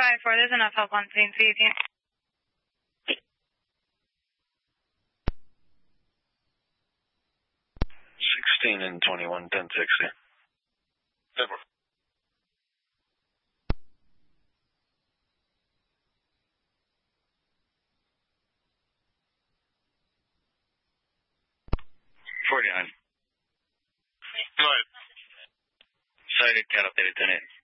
5-4, there's enough help on scene, see you team. 16 and 21, 1060. 10-4. 49. Go ahead. Sighted Cattle 3010.